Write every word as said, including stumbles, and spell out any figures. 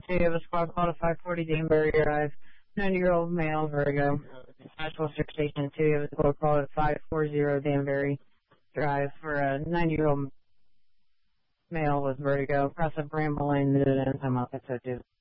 two, you have a squad call to five forty Danbury Drive, ninety-year-old male, vertigo. Nashville Search Station two, you have a squad call at five forty Danbury Drive for a ninety-year-old male with vertigo. Cross a Bramble Lane, Midland, time up at two.